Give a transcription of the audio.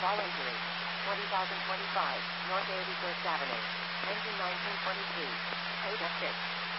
All injury. 20,025, North 81st Avenue. Engine 1923. Paid at 6.